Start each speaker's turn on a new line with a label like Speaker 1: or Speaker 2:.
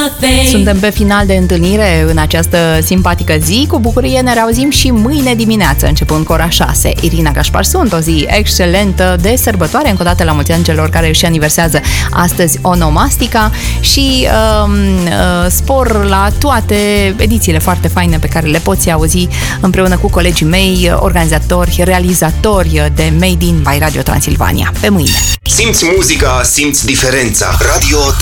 Speaker 1: Suntem pe final de întâlnire în această simpatică zi. Cu bucurie ne reauzim și mâine dimineață, începând cu ora 6. Irina Gașpar sunt, o zi excelentă de sărbătoare. Încă o dată la mulți ani celor care își aniversează astăzi onomastica și spor la toate edițiile foarte faine pe care le poți auzi împreună cu colegii mei, organizatori, realizatori de Made in by Radio Transilvania. Pe mâine!
Speaker 2: Simți muzica, simți diferența. Radio